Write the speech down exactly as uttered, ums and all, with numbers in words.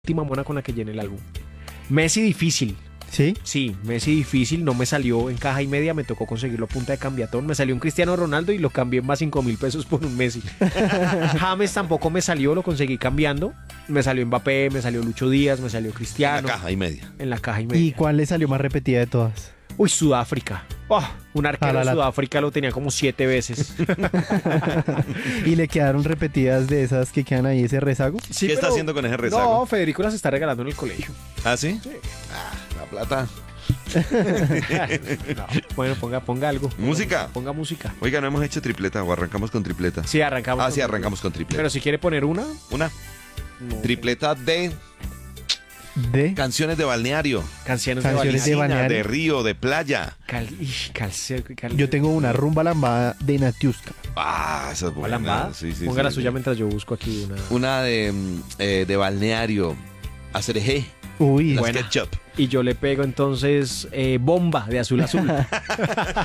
última mona con la que llené el álbum. Messi difícil. ¿Sí? Sí, Messi difícil, no me salió en caja y media, me tocó conseguirlo a punta de cambiatón, me salió un Cristiano Ronaldo y lo cambié en más cinco mil pesos por un Messi. James tampoco me salió, lo conseguí cambiando, me salió Mbappé, me salió Lucho Díaz, me salió Cristiano. En la caja y media. En la caja y media. ¿Y cuál le salió más repetida de todas? Uy, Sudáfrica. Oh, un arquero A la de lata. Sudáfrica lo tenía como siete veces. ¿Y le quedaron repetidas de esas que quedan ahí ese rezago? Sí, ¿Qué está pero- haciendo con ese No, rezago? Federico las está regalando en el colegio. ¿Ah, sí? Sí. Ah, la plata. No, bueno, ponga, ponga algo. Música. Ponga música. Oiga, no hemos hecho tripleta o arrancamos con tripleta. Sí, arrancamos. Ah, con- sí, arrancamos con tripleta. Pero si quiere poner una. Una No. tripleta de ¿De? canciones de balneario. Canciones, Canciones de de Valina. Piscina, balneario. de río, de playa. Cal... Ih, calce- cal- Yo tengo una rumba lambada de Natiuska. Ah, esa es ¿Una buena. lambada? Sí, sí, Ponga sí, la sí. suya mientras yo busco aquí una. Una de, mm, eh, de balneario. Acerejé. Uy, Las Buena. ketchup. Y yo le pego entonces eh, Bomba de Azul Azul.